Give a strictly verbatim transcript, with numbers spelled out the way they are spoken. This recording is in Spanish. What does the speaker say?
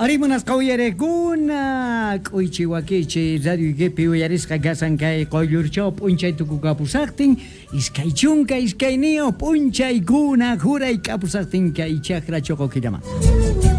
Arimunas kauyarekuna k'uychi wakichi radio ikipi uyarisqa kasan kay qoyllurchaw p'unchay tukukapusaqtin iskay chunka iskay niyo p'unchaykuna juray kapusaqtin kay chakra choqokillama.